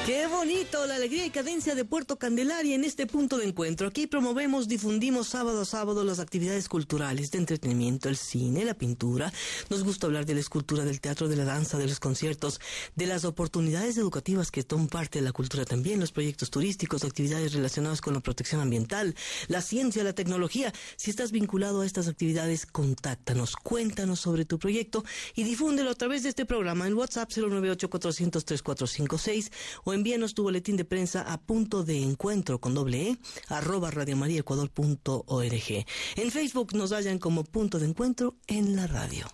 ¡Qué bonito! La alegría y cadencia de Puerto Candelaria en este punto de encuentro. Aquí promovemos, difundimos sábado a sábado las actividades culturales de entretenimiento, el cine, la pintura. Nos gusta hablar de la escultura, del teatro, de la danza, de los conciertos, de las oportunidades educativas que son parte de la cultura también, los proyectos turísticos, actividades relacionadas con la protección ambiental, la ciencia, la tecnología. Si estás vinculado a estas actividades, contáctanos, cuéntanos sobre tu proyecto y difúndelo a través de este programa en WhatsApp 098-400-3456 o envíanos tu boletín de prensa a punto de encuentro con @, @radiomariaecuador.org. En Facebook nos hallan como Punto de Encuentro en la radio.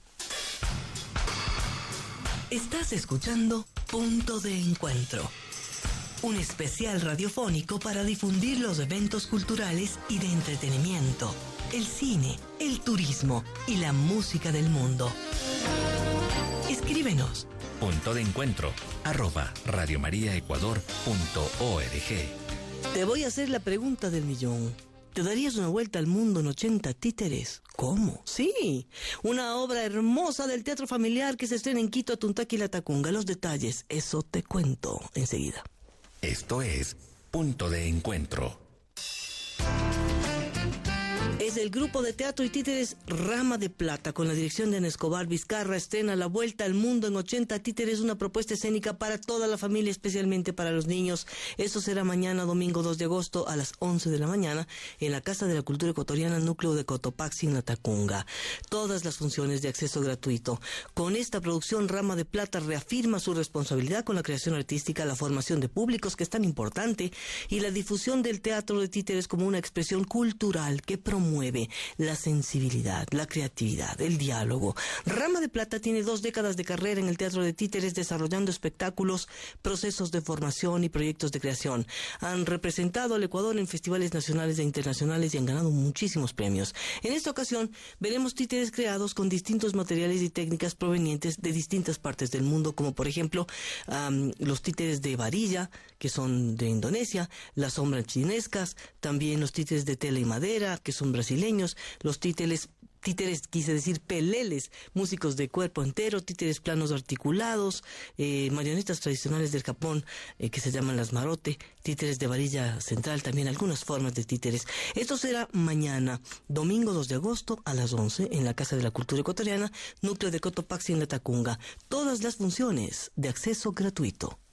Estás escuchando Punto de Encuentro, un especial radiofónico para difundir los eventos culturales y de entretenimiento, el cine, el turismo y la música del mundo. Escríbenos. Punto de Encuentro @radiomariaecuador.org. Te voy a hacer la pregunta del millón. ¿Te darías una vuelta al mundo en 80 títeres? ¿Cómo? Sí, una obra hermosa del teatro familiar que se estrena en Quito, Tuntaki y Latacunga. Los detalles, eso te cuento enseguida. Esto es Punto de Encuentro. Es el grupo de teatro y títeres Rama de Plata, con la dirección de Ana Escobar Vizcarra, estrena La Vuelta al Mundo en 80 títeres, una propuesta escénica para toda la familia, especialmente para los niños. Eso será mañana, domingo 2 de agosto, a las 11 de la mañana, en la Casa de la Cultura Ecuatoriana, núcleo de Cotopaxi, en Latacunga. Todas las funciones de acceso gratuito. Con esta producción, Rama de Plata reafirma su responsabilidad con la creación artística, la formación de públicos, que es tan importante, y la difusión del teatro de títeres como una expresión cultural que promueve la sensibilidad, la creatividad, el diálogo. Rama de Plata tiene 2 décadas de carrera en el teatro de títeres, desarrollando espectáculos, procesos de formación y proyectos de creación. Han representado al Ecuador en festivales nacionales e internacionales y han ganado muchísimos premios. En esta ocasión veremos títeres creados con distintos materiales y técnicas provenientes de distintas partes del mundo, como por ejemplo los títeres de varilla, que son de Indonesia, las sombras chinescas, también los títeres de tela y madera, que son brasileños, los títeres, quise decir peleles, músicos de cuerpo entero, títeres planos articulados, marionetas tradicionales del Japón, que se llaman las marote, títeres de varilla central, también algunas formas de títeres. Esto será mañana, domingo 2 de agosto, a las 11, en la Casa de la Cultura Ecuatoriana, núcleo de Cotopaxi, en Latacunga. Todas las funciones de acceso gratuito.